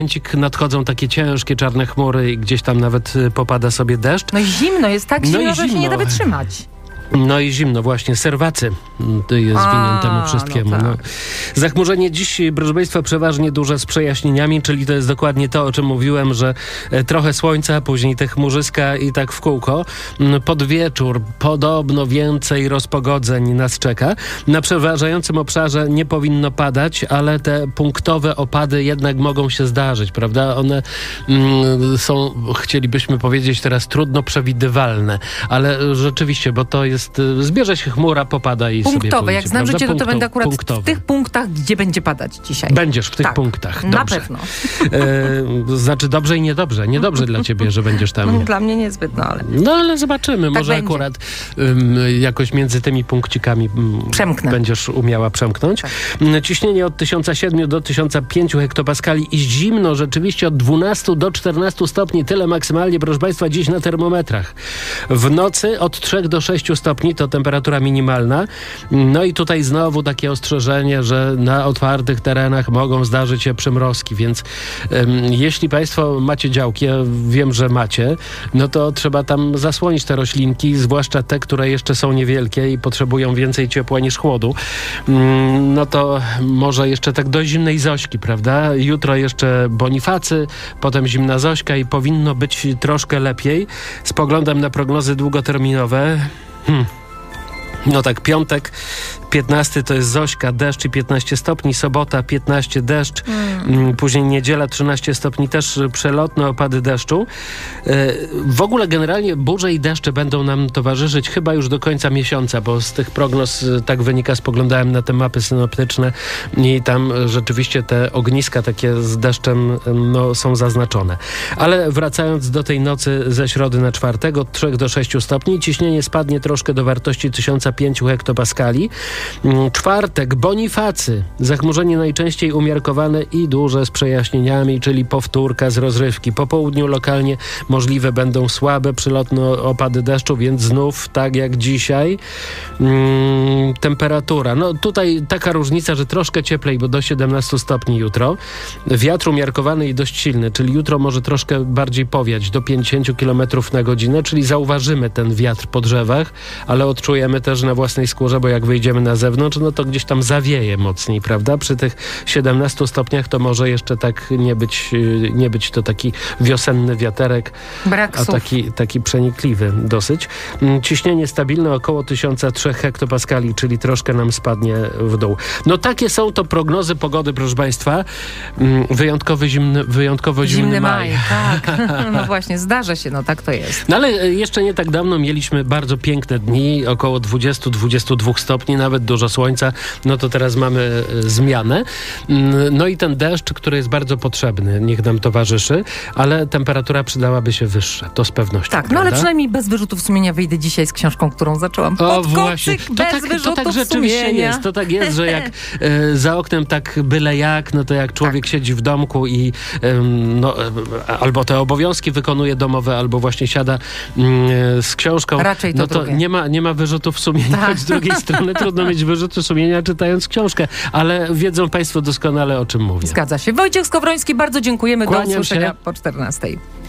nadchodzą takie ciężkie czarne chmury i gdzieś tam nawet popada sobie deszcz. No i zimno, jest tak zimno, że się nie da wytrzymać. No i zimno właśnie, serwacy jest winien temu wszystkiemu. No tak. Zachmurzenie dziś, proszę Państwa, przeważnie duże z przejaśnieniami, czyli to jest dokładnie to, o czym mówiłem, że trochę słońca, później te chmurzyska i tak w kółko. Pod wieczór podobno więcej rozpogodzeń nas czeka. Na przeważającym obszarze nie powinno padać, ale te punktowe opady jednak mogą się zdarzyć, prawda? One są, chcielibyśmy powiedzieć teraz, trudno przewidywalne, ale rzeczywiście, bo to jest zbierze się chmura, popada i punktowe. sobie pójdzie. Jak znam życie, to będę akurat punktowe. w tych punktach, gdzie będzie padać dzisiaj. Będziesz w tych punktach. Dobrze. Na pewno. Znaczy dobrze i niedobrze. Niedobrze dla ciebie, że będziesz tam. Dla mnie niezbyt, ale... No ale zobaczymy. Tak może będzie. akurat jakoś między tymi punkcikami będziesz umiała przemknąć. Tak. Ciśnienie od 1007 do 1005 hektopaskali i zimno rzeczywiście od 12 do 14 stopni. Tyle maksymalnie, proszę Państwa, dziś na termometrach. W nocy od 3 do 6 stopni to temperatura minimalna. No i tutaj znowu takie ostrzeżenie, że na otwartych terenach mogą zdarzyć się przymrozki, więc jeśli Państwo macie działki, ja wiem, że macie, no to trzeba tam zasłonić te roślinki, zwłaszcza te, które jeszcze są niewielkie i potrzebują więcej ciepła niż chłodu. No to może jeszcze tak do zimnej Zośki, prawda? Jutro jeszcze Bonifacy, potem zimna Zośka i powinno być troszkę lepiej. Spoglądam na prognozy długoterminowe. No tak, piątek 15 to jest Zośka, deszcz i 15 stopni, sobota 15 deszcz, później niedziela 13 stopni, też przelotne opady deszczu. W ogóle generalnie burze i deszcze będą nam towarzyszyć chyba już do końca miesiąca, bo z tych prognoz tak wynika, spoglądałem na te mapy synoptyczne i tam rzeczywiście te ogniska takie z deszczem są zaznaczone. Ale wracając do tej nocy ze środy na czwartek, od 3 do 6 stopni, ciśnienie spadnie troszkę do wartości 1005 hektopaskali. Czwartek, Bonifacy. Zachmurzenie najczęściej umiarkowane i duże z przejaśnieniami, czyli powtórka z rozrywki. Po południu lokalnie możliwe będą słabe przylotne opady deszczu, więc znów tak jak dzisiaj. Temperatura. No tutaj taka różnica, że troszkę cieplej, bo do 17 stopni jutro. Wiatr umiarkowany i dość silny, czyli jutro może troszkę bardziej powiać, do 50 km na godzinę, czyli zauważymy ten wiatr po drzewach, ale odczujemy też na własnej skórze, bo jak wyjdziemy na zewnątrz, no to gdzieś tam zawieje mocniej, prawda? Przy tych 17 stopniach to może jeszcze tak nie być to taki wiosenny wiaterek, a taki przenikliwy dosyć. Ciśnienie stabilne około 1003 hektopaskali, czyli troszkę nam spadnie w dół. No takie są to prognozy pogody, proszę Państwa. Wyjątkowo zimny maj. Tak. No właśnie, zdarza się, no tak to jest. No ale jeszcze nie tak dawno mieliśmy bardzo piękne dni, około 20-22 stopni, nawet dużo słońca, no to teraz mamy zmianę. No i ten deszcz, który jest bardzo potrzebny, niech nam towarzyszy, ale temperatura przydałaby się wyższa, to z pewnością. Tak, prawda? no ale przynajmniej bez wyrzutów sumienia wyjdę dzisiaj z książką, którą zaczęłam. O właśnie, to tak rzeczywiście sumienia. jest. To tak jest, że jak za oknem tak byle jak, no to jak człowiek siedzi w domku i albo te obowiązki wykonuje domowe, albo właśnie siada z książką, raczej no to nie ma wyrzutów sumienia, choć z drugiej strony trudno mieć wyrzuty sumienia czytając książkę, ale wiedzą Państwo doskonale, o czym mówię. Zgadza się. Wojciech Skowroński, bardzo dziękujemy. Kłaniam do usłyszenia się. po 14.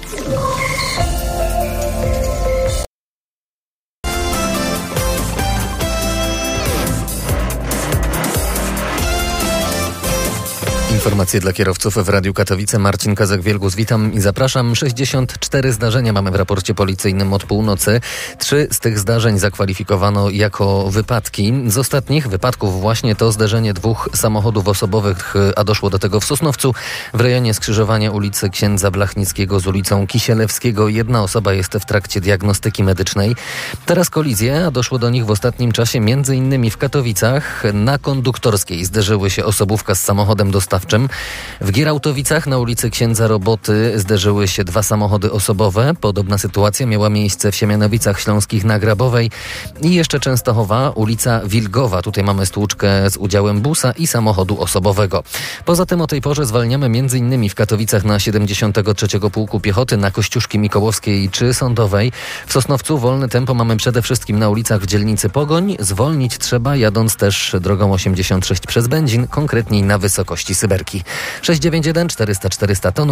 Informacje dla kierowców w Radiu Katowice. Marcin Kazak-Wielgus, witam i zapraszam. 64 zdarzenia mamy w raporcie policyjnym od północy. 3 z tych zdarzeń zakwalifikowano jako wypadki. Z ostatnich wypadków właśnie to zderzenie 2 samochodów osobowych, a doszło do tego w Sosnowcu w rejonie skrzyżowania ulicy Księdza Blachnickiego z ulicą Kisielewskiego. 1 osoba jest w trakcie diagnostyki medycznej. Teraz kolizje, a doszło do nich w ostatnim czasie m.in. w Katowicach. Na Konduktorskiej zderzyły się osobówka z samochodem dostawczym. W Gierałtowicach na ulicy Księdza Roboty zderzyły się 2 samochody osobowe. Podobna sytuacja miała miejsce w Siemianowicach Śląskich na Grabowej. I jeszcze Częstochowa, ulica Wilgowa. Tutaj mamy stłuczkę z udziałem busa i samochodu osobowego. Poza tym o tej porze zwalniamy m.in. w Katowicach na 73. Pułku Piechoty, na Kościuszki Mikołowskiej czy Sądowej. W Sosnowcu wolne tempo mamy przede wszystkim na ulicach w dzielnicy Pogoń. Zwolnić trzeba, jadąc też drogą 86 przez Będzin, konkretniej na wysokości Syberii. Węgierki. 691 400 400 to